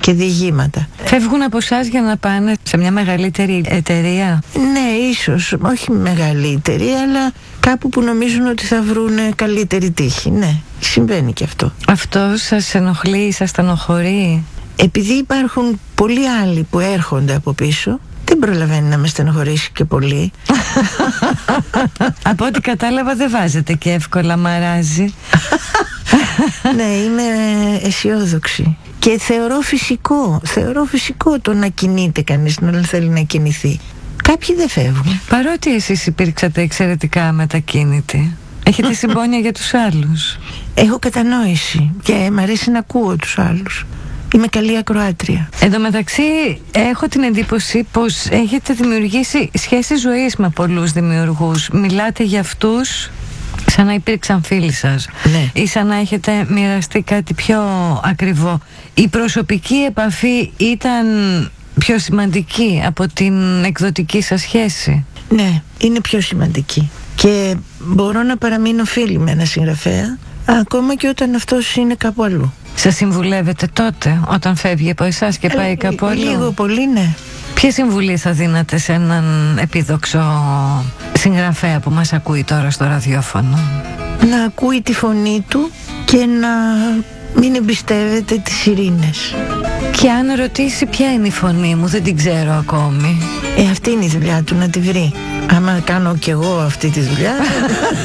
και διηγήματα. Φεύγουν από εσάς για να πάνε σε μια μεγαλύτερη εταιρεία? Ναι, ίσως, όχι μεγαλύτερη, αλλά κάπου που νομίζουν ότι θα βρουν καλύτερη τύχη. Ναι, συμβαίνει και αυτό. Αυτό σας ενοχλεί, σας στενοχωρεί? Επειδή υπάρχουν πολλοί άλλοι που έρχονται από πίσω, δεν προλαβαίνει να με στενοχωρήσει και πολύ. Από ό,τι κατάλαβα δεν βάζετε και εύκολα μαράζι. Ναι, είμαι αισιόδοξη. Και θεωρώ φυσικό το να κινείται κανείς, να θέλει να κινηθεί. Κάποιοι δεν φεύγουν. Παρότι εσείς υπήρξατε εξαιρετικά μετακίνητοι, έχετε συμπόνια για τους άλλους. Έχω κατανόηση και μ' αρέσει να ακούω τους άλλους. Είμαι καλή ακροάτρια. Εν τω μεταξύ έχω την εντύπωση πως έχετε δημιουργήσει σχέσεις ζωής με πολλούς δημιουργούς. Μιλάτε για αυτούς σαν να υπήρξαν φίλοι σας, ναι, ή σαν να έχετε μοιραστεί κάτι πιο ακριβό. Η προσωπική επαφή ήταν πιο σημαντική από την εκδοτική σας σχέση? Ναι, είναι πιο σημαντική. Και μπορώ να παραμείνω φίλη με ένα συγγραφέα ακόμα και όταν αυτός είναι κάπου αλλού. Σας συμβουλεύετε τότε όταν φεύγει από εσάς και πάει κάπου αλλού? Λίγο πολύ, ναι. Ποια συμβουλή θα δίνατε σε έναν επίδοξο συγγραφέα που μας ακούει τώρα στο ραδιόφωνο? Να ακούει τη φωνή του και να μην εμπιστεύεται τις ειρήνες. Και αν ρωτήσει ποια είναι η φωνή μου, δεν την ξέρω ακόμη. Αυτή είναι η δουλειά του, να τη βρει. Άμα κάνω κι εγώ αυτή τη δουλειά